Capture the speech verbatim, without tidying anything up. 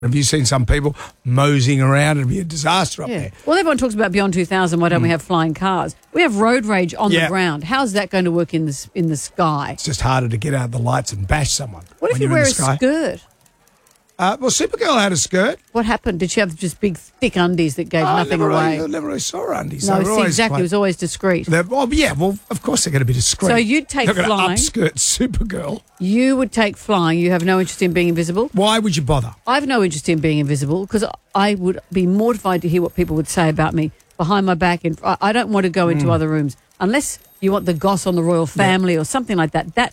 Have you seen some people moseying around? It'd be a disaster up Yeah. there. Well, everyone talks about Beyond two thousand. Why don't we have flying cars? We have road rage on Yeah. the ground. How's that going to work in the, s- in the sky? It's just harder to get out the lights and bash someone. What if when you you're in wear a the sky. skirt? Uh, well, Supergirl had a skirt. What happened? Did she have just big, thick undies that gave Oh, I nothing never away? Really, I never really saw her undies. no, They were see, always exactly. quite- It was always discreet. They're- Oh, yeah, well, of course they're going to be discreet. So you'd take They're not going flying. to upskirt Supergirl. You would take flying. You have no interest in being invisible. Why would you bother? I have no interest in being invisible because I would be mortified to hear what people would say about me behind my back. And I I don't want to go into Mm. other rooms unless you want the goss on the royal family or something like that. That